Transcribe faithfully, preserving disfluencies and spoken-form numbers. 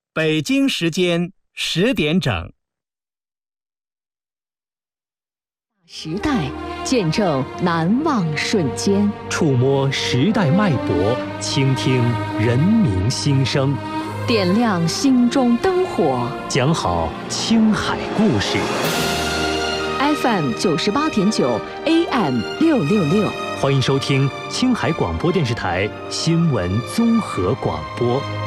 北京时间十点整。 时代见证难忘瞬间， 触摸时代脉搏，倾听人民心声， 点亮心中灯火， 讲好青海故事。 F M 九十八点九 A M 六六六， 欢迎收听青海广播电视台新闻综合广播。